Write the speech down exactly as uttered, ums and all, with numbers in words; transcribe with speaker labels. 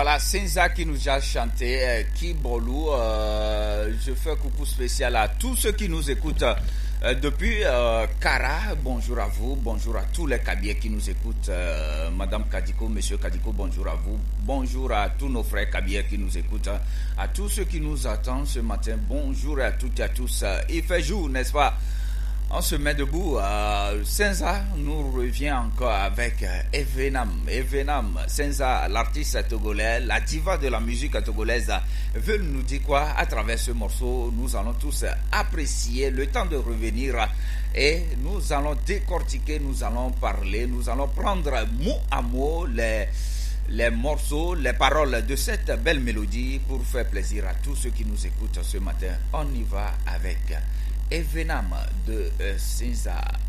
Speaker 1: Voilà, Senza qui nous a chanté euh, Kibolou. Euh, je fais coucou spécial à tous ceux qui nous écoutent euh, depuis euh, Kara. Bonjour à vous, bonjour à tous les Kabyais qui nous écoutent. Euh, Madame Kadiko, Monsieur Kadiko, bonjour à vous. Bonjour à tous nos frères Kabyais qui nous écoutent. À tous ceux qui nous attendent ce matin, bonjour à toutes et à tous. Il fait jour, n'est-ce pas? On se met debout. Euh, Senza nous revient encore avec euh, Evenam. Evenam, Senza, l'artiste togolais, la diva de la musique togolaise, veut nous dire quoi à travers ce morceau? Nous allons tous apprécier le temps de revenir et nous allons décortiquer, nous allons parler, nous allons prendre mot à mot les, les morceaux, les paroles de cette belle mélodie pour faire plaisir à tous ceux qui nous écoutent ce matin. On y va avec Evenam de euh, Senza.